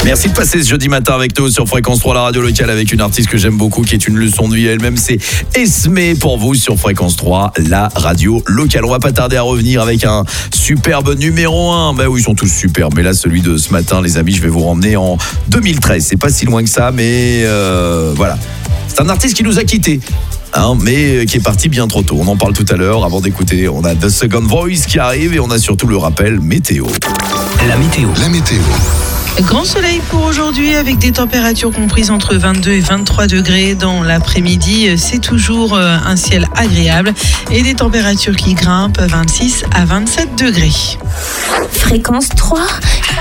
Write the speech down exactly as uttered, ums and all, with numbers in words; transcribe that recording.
Merci de passer ce jeudi matin avec nous sur Fréquence trois, la radio locale, avec une artiste que j'aime beaucoup, qui est une leçon de vie elle-même. C'est Esmé pour vous sur Fréquence trois, la radio locale. On va pas tarder à revenir avec un superbe numéro un. Ben oui, ils sont tous superbes. Mais là, celui de ce matin, les amis, je vais vous ramener en deux mille treize. C'est pas si loin que ça, mais euh, voilà. C'est un artiste qui nous a quittés. Hein, mais qui est parti bien trop tôt. On en parle tout à l'heure. Avant d'écouter, on a The Second Voice qui arrive et on a surtout le rappel météo. La météo. La météo. Grand soleil pour aujourd'hui avec des températures comprises entre vingt-deux et vingt-trois degrés. Dans l'après-midi, c'est toujours un ciel agréable et des températures qui grimpent vingt-six à vingt-sept degrés. Fréquence trois.